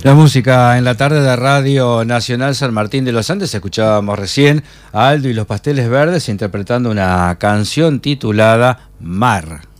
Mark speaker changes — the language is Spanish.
Speaker 1: La música en la tarde de Radio Nacional San Martín de los Andes. Escuchábamos recién a Aldo y los Pasteles Verdes interpretando una canción titulada Mar.